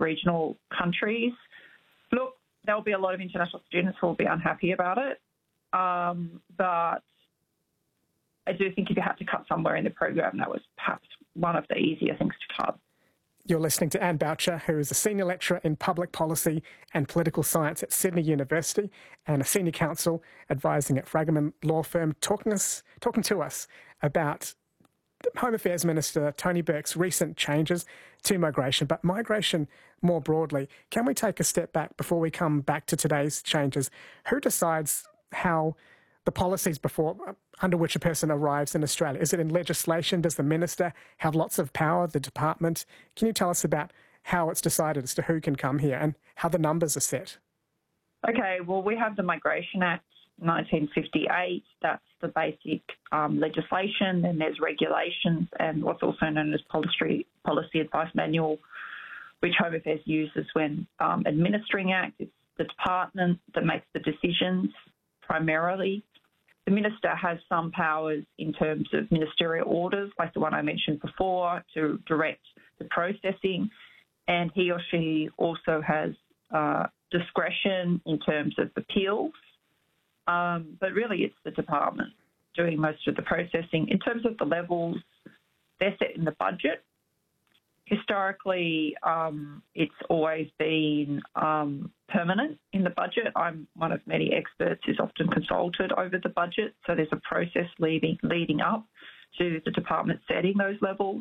regional countries. Look, there'll be a lot of international students who will be unhappy about it, but I do think if you had to cut somewhere in the program, that was perhaps one of the easier things to cut. You're listening to Anne Boucher, who is a senior lecturer in public policy and political science at Sydney University and a senior counsel advising at Fragomen Law Firm, talking to us about Home Affairs Minister Tony Burke's recent changes to migration, but migration more broadly. Can we take a step back before we come back to today's changes? Who decides how the policies under which a person arrives in Australia? Is it in legislation? Does the minister have lots of power, the department? Can you tell us about how it's decided as to who can come here and how the numbers are set? Okay, well, we have the Migration Act 1958. That's the basic legislation. Then there's regulations and what's also known as policy advice manual, which Home Affairs uses when administering Act. It's the department that makes the decisions primarily. The minister has some powers in terms of ministerial orders, like the one I mentioned before, to direct the processing, and he or she also has discretion in terms of appeals. But really it's the department doing most of the processing. In terms of the levels, they're set in the budget. Historically, it's always been permanent in the budget. I'm one of many experts who's often consulted over the budget, so there's a process leading up to the department setting those levels.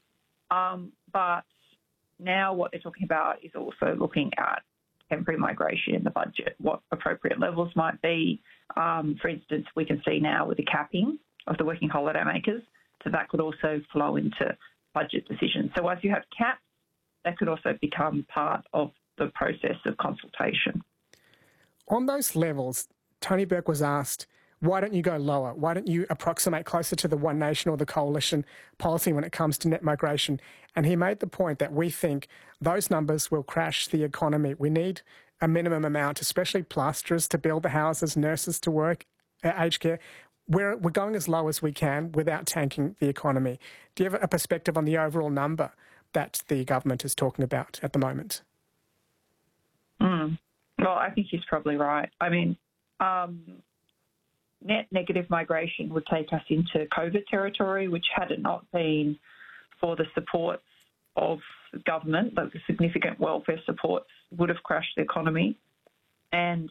But now what they're talking about is also looking at temporary migration in the budget, what appropriate levels might be. For instance, we can see now with the capping of the working holiday makers, so that could also flow into budget decisions. So as you have caps, that could also become part of the process of consultation. On those levels, Tony Burke was asked, why don't you go lower? Why don't you approximate closer to the One Nation or the coalition policy when it comes to net migration? And he made the point that we think those numbers will crash the economy. We need a minimum amount, especially plasterers to build the houses, nurses to work, aged care. We're going as low as we can without tanking the economy. Do you have a perspective on the overall number that the government is talking about at the moment? Well, I think he's probably right. I mean, net negative migration would take us into COVID territory, which had it not been for the supports of government, like the significant welfare supports, would have crashed the economy. And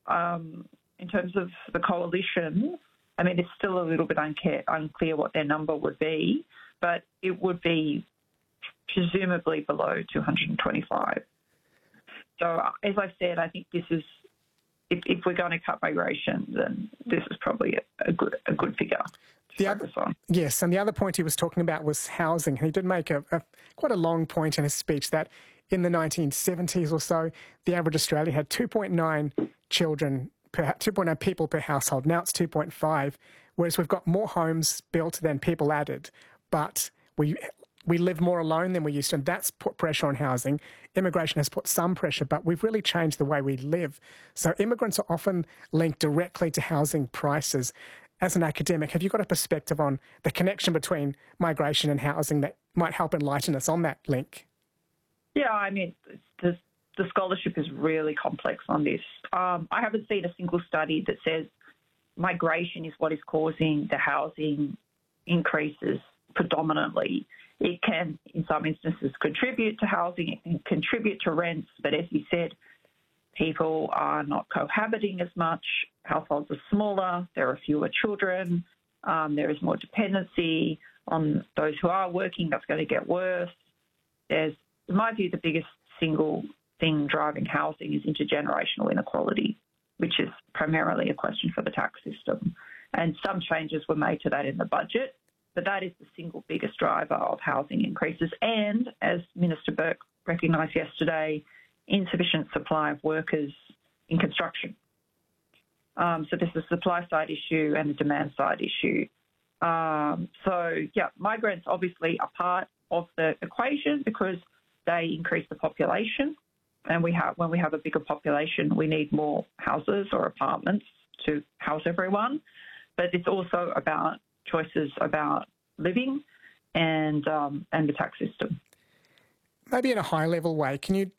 in terms of the coalition, I mean, it's still a little bit unclear what their number would be, but it would be presumably below 225. So, as I said, I think this is, if we're going to cut migration, then this is probably a good figure to focus on. Yes, and the other point he was talking about was housing. He did make quite a long point in his speech that in the 1970s or so, the average Australian had 2.9 children 2.9 people per household. Now it's 2.5, whereas we've got more homes built than people added, but we live more alone than we used to, and that's put pressure on housing. Immigration has put some pressure, but we've really changed the way we live. So immigrants are often linked directly to housing prices. As an academic, have you got a perspective on the connection between migration and housing that might help enlighten us on that link? Yeah, I mean, the scholarship is really complex on this. I haven't seen a single study that says migration is what is causing the housing increases predominantly. It can, in some instances, contribute to housing, it can contribute to rents, but as you said, people are not cohabiting as much, households are smaller, there are fewer children, there is more dependency on those who are working, that's going to get worse. There's, in my view, the biggest single thing driving housing is intergenerational inequality, which is primarily a question for the tax system. And some changes were made to that in the budget, but that is the single biggest driver of housing increases. And, as Minister Burke recognised yesterday, insufficient supply of workers in construction. So there's a supply side issue and a demand side issue. Migrants obviously are part of the equation because they increase the population. And when we have a bigger population, we need more houses or apartments to house everyone. But it's also about choices about living and the tax system. Maybe in a high-level way, can you